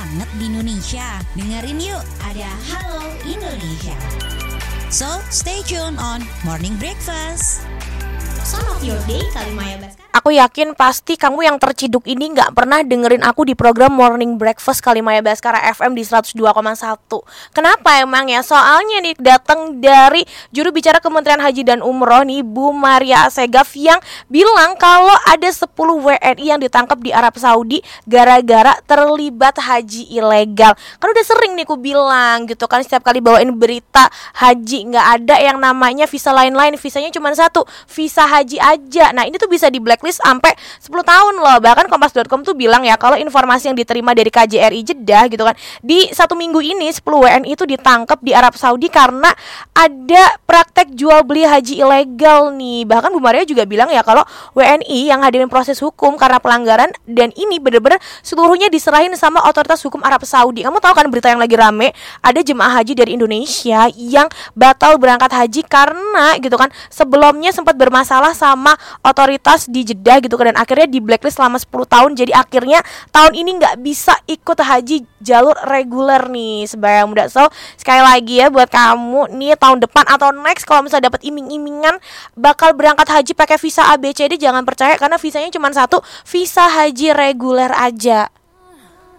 banget di Indonesia. Dengerin yuk, ada Halo Indonesia. So, stay tuned on Morning Breakfast. Son of your day, Kalimaya Baskara. Aku yakin pasti kamu yang terciduk ini gak pernah dengerin aku di program Morning Breakfast Kalimaya Baskara FM di 102,1. Kenapa emang ya? Soalnya nih datang dari juru bicara Kementerian Haji dan Umroh nih, Bu Maria Assegaf, yang bilang kalau ada 10 WNI yang ditangkap di Arab Saudi gara-gara terlibat haji ilegal. Kan udah sering nih aku bilang gitu kan, setiap kali bawain berita haji gak ada yang namanya visa lain-lain, visanya cuma satu, visa haji aja. Nah ini tuh bisa di blacklist sampai 10 tahun loh. Bahkan Kompas.com tuh bilang ya, kalau informasi yang diterima dari KJRI Jeddah gitu kan, di 1 minggu ini 10 WNI itu ditangkap di Arab Saudi karena ada praktek jual beli haji ilegal nih. Bahkan Bu Maria juga bilang ya, kalau WNI yang hadirin proses hukum karena pelanggaran, dan ini bener-bener seluruhnya diserahin sama otoritas hukum Arab Saudi. Kamu tahu kan berita yang lagi rame, ada jemaah haji dari Indonesia yang batal berangkat haji karena gitu kan sebelumnya sempat bermasalah sama otoritas di Jeddah gitu kan, dan akhirnya di blacklist selama 10 tahun. Jadi akhirnya tahun ini nggak bisa ikut haji jalur reguler nih sebayang muda. So sekali lagi ya, buat kamu nih tahun depan atau next kalau misalnya dapat iming-imingan bakal berangkat haji pakai visa ABCD, jangan percaya karena visanya cuma satu, visa haji reguler aja.